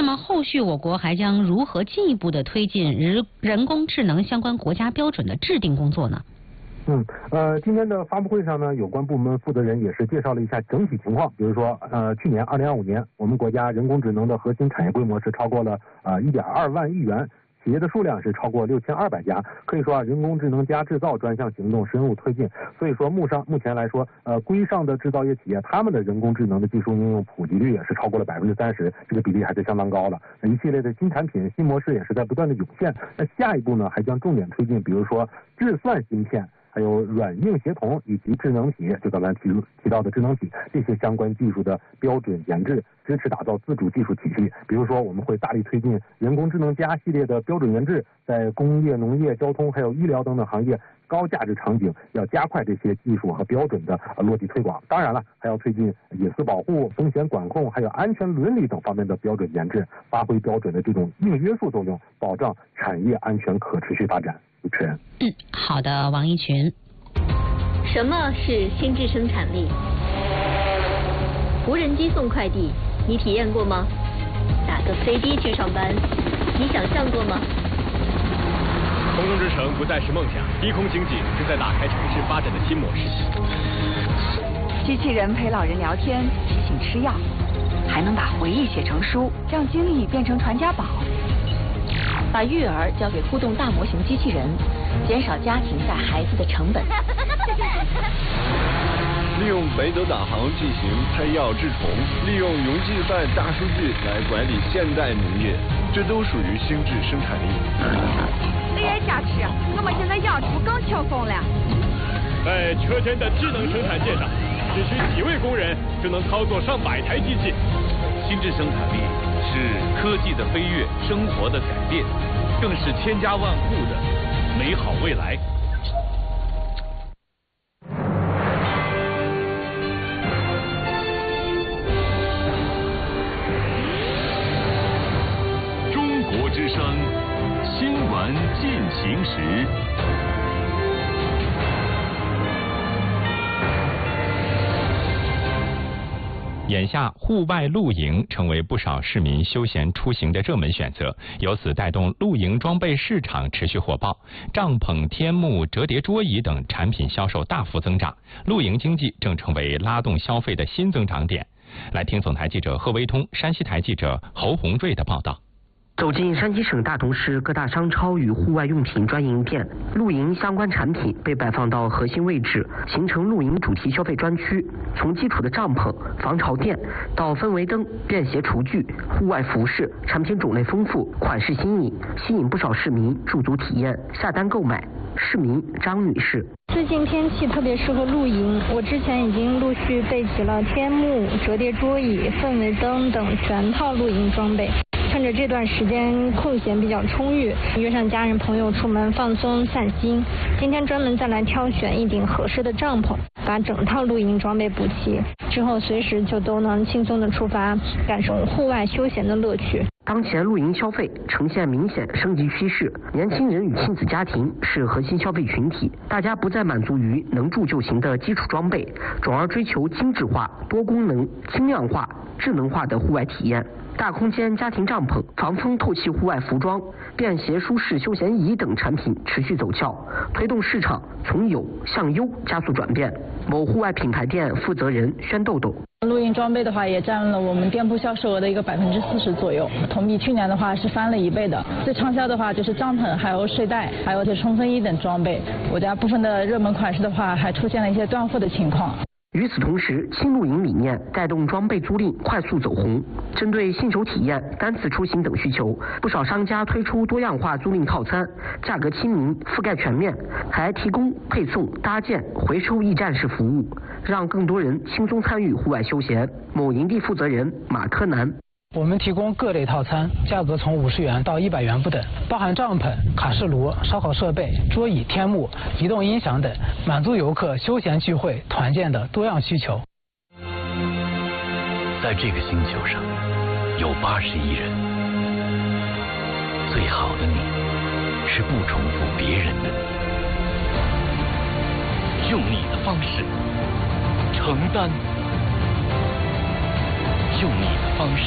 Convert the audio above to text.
么后续我国还将如何进一步的推进人工智能相关国家标准的制定工作呢？ 今天的发布会上呢，有关部门负责人也是介绍了一下整体情况。比如说，去年2025年，我们国家人工智能的核心产业规模是超过了1.2万亿元，企业的数量是超过6200家。可以说人工智能加制造专项行动深入推进。所以说，目前来说，规上的制造业企业，他们的人工智能的技术应用普及率也是超过了30%，这个比例还是相当高的。一系列的新产品、新模式也是在不断的涌现。那下一步呢，还将重点推进，比如说智算芯片，还有软硬协同以及智能体，就刚才提到的智能体这些相关技术的标准研制，支持打造自主技术体系。比如说，我们会大力推进人工智能加系列的标准研制，在工业、农业、交通还有医疗等等行业高价值场景，要加快这些技术和标准的落地推广。当然了，还要推进隐私保护、风险管控还有安全伦理等方面的标准研制，发挥标准的这种硬约束作用，保障产业安全可持续发展。主持人。 好的，王一群。 什么是心智生产力？无人机送快递，你体验过吗？打个飞的去上班，你想象过吗？ 空中之城不再是梦想，低空经济正在打开城市发展的新模式。 机器人陪老人聊天，提醒吃药，还能把回忆写成书，让经历变成传家宝。 把育儿交给互动大模型机器人，减少家庭带孩子的成本。 利用北斗导航进行拍药治虫，利用云计算大数据来管理现代农业，这都属于心智生产力。 这也假吃，我们现在养猪更轻松了。 在车间的智能生产线上，只需几位工人就能操作上百台机器。 心智生产力是科技的飞跃，生活的改变，更是千家万户的美好未来。 中国之声新闻进行时。 眼下，户外露营成为不少市民休闲出行的热门选择，由此带动露营装备市场持续火爆，帐篷、天幕、折叠桌椅等产品销售大幅增长，露营经济正成为拉动消费的新增长点。来听总台记者贺威通、山西台记者侯红瑞的报道。 走进山西省大同市各大商超与户外用品专营店，露营相关产品被摆放到核心位置，形成露营主题消费专区。从基础的帐篷、防潮垫到氛围灯、便携厨具、户外服饰，产品种类丰富，款式新颖，吸引不少市民驻足体验、下单购买。市民张女士： 最近天气特别适合露营，我之前已经陆续备齐了天幕、折叠桌椅、氛围灯等全套露营装备。趁着这段时间空闲比较充裕，约上家人朋友出门放松散心。今天专门再来挑选一顶合适的帐篷，把整套露营装备补齐，之后随时就都能轻松的出发，感受户外休闲的乐趣。 当前露营消费呈现明显升级趋势，年轻人与亲子家庭是核心消费群体，大家不再满足于能住就行的基础装备，转而追求精致化、多功能、轻量化、智能化的户外体验。大空间家庭帐篷、防风透气户外服装、便携舒适休闲椅等产品持续走俏，推动市场从有向优加速转变。某户外品牌店负责人宣豆豆： 露营装备的话，也占了我们店铺销售额的一个40%左右，同比去年的话是翻了1倍的。最畅销的话就是帐篷、还有睡袋、还有冲锋衣等装备。我家部分的热门款式的话，还出现了一些断货的情况。 与此同时，轻露营理念带动装备租赁快速走红。针对新手体验、单次出行等需求，不少商家推出多样化租赁套餐，价格亲民，覆盖全面，还提供配送、搭建、回收驿站式服务，让更多人轻松参与户外休闲。某营地负责人马科南： 我们提供各类套餐，价格从50元到100元不等，包含帐篷、卡式炉、烧烤设备、桌椅、天幕、移动音响等，满足游客休闲聚会、团建的多样需求。 在这个星球上，有80亿人，最好的你，是不重复别人的你，用你的方式承担，用你的方式